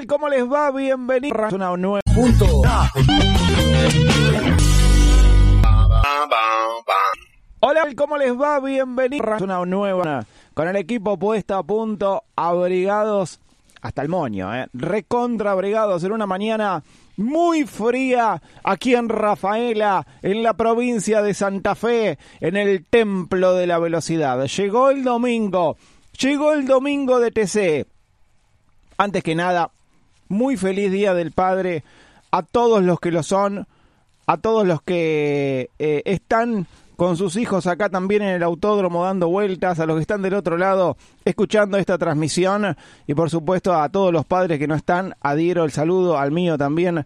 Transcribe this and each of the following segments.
¿Cómo les va? Bienvenidos a una nueva punto. Hola, ¿cómo les va? Bienvenidos a una nueva con el equipo puesto a punto, abrigados hasta el moño, recontra abrigados en una mañana muy fría aquí en Rafaela, en la provincia de Santa Fe, en el Templo de la Velocidad. Llegó el domingo de TC. Antes que nada, muy feliz Día del Padre a todos los que lo son, a todos los que están con sus hijos acá también en el autódromo dando vueltas, a los que están del otro lado escuchando esta transmisión y por supuesto a todos los padres que no están, adhiero el saludo al mío también,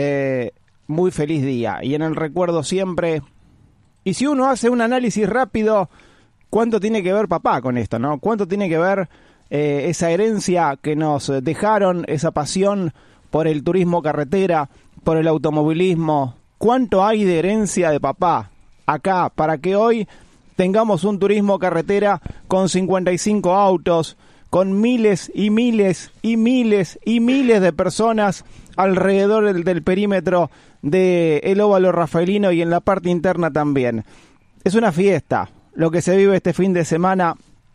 muy feliz día. Y en el recuerdo siempre, y si uno hace un análisis rápido, ¿cuánto tiene que ver papá con esto, no? ¿Cuánto tiene que ver esa herencia que nos dejaron, esa pasión por el turismo carretera, por el automovilismo? ¿Cuánto hay de herencia de papá acá para que hoy tengamos un turismo carretera con 55 autos, con miles y miles y miles y miles de personas alrededor del perímetro del óvalo rafaelino y en la parte interna también? Es una fiesta lo que se vive este fin de semana.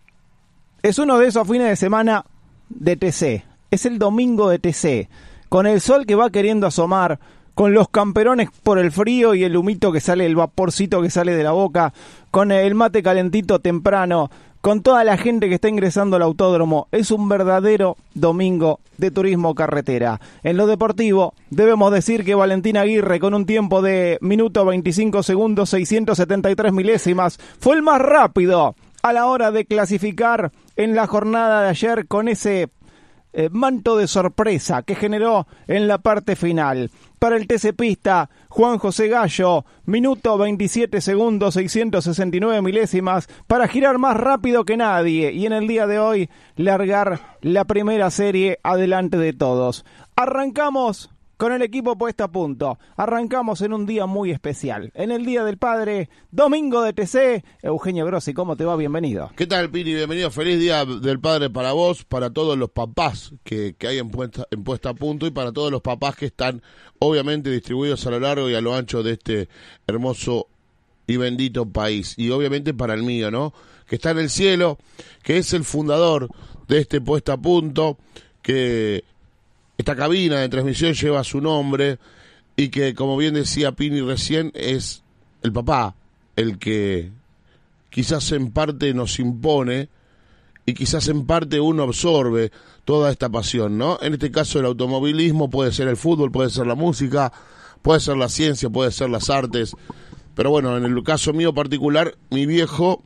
Es uno de esos fines de semana de TC. Es el domingo de TC, con el sol que va queriendo asomar, con los camperones por el frío y el humito que sale, el vaporcito que sale de la boca, con el mate calentito temprano, con toda la gente que está ingresando al autódromo. Es un verdadero domingo de turismo carretera. En lo deportivo, debemos decir que Valentín Aguirre, con un tiempo de minuto 25 segundos, 673 milésimas, fue el más rápido a la hora de clasificar en la jornada de ayer con ese manto de sorpresa que generó en la parte final. Para el TC Pista, Juan José Gallo, minuto 27 segundos, 669 milésimas, para girar más rápido que nadie y en el día de hoy largar la primera serie adelante de todos. Arrancamos con el equipo puesto a punto. Arrancamos en un día muy especial, en el Día del Padre, domingo de TC. Eugenio Grossi, ¿cómo te va? Bienvenido. ¿Qué tal, Pini? Bienvenido. Feliz Día del Padre para vos, para todos los papás que hay en puesta a punto y para todos los papás que están, obviamente, distribuidos a lo largo y a lo ancho de este hermoso y bendito país. Y obviamente para el mío, ¿no? Que está en el cielo, que es el fundador de este puesta a punto, que esta cabina de transmisión lleva su nombre y que, como bien decía Pini recién, es el papá el que quizás en parte nos impone y quizás en parte uno absorbe toda esta pasión, ¿no? En este caso el automovilismo, puede ser el fútbol, puede ser la música, puede ser la ciencia, puede ser las artes, pero bueno, en el caso mío particular, mi viejo,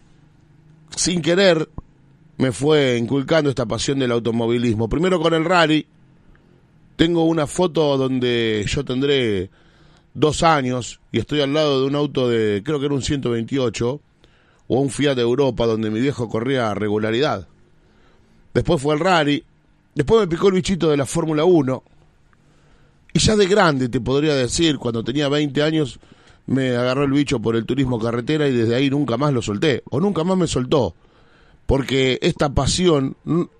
sin querer, me fue inculcando esta pasión del automovilismo. Primero con el rally. Tengo una foto donde yo tendré 2 años y estoy al lado de un auto de, creo que era un 128 o un Fiat Europa donde mi viejo corría a regularidad. Después fue el rally, después me picó el bichito de la Fórmula 1 y ya de grande te podría decir, cuando tenía 20 años me agarró el bicho por el turismo carretera y desde ahí nunca más lo solté o nunca más me soltó, porque esta pasión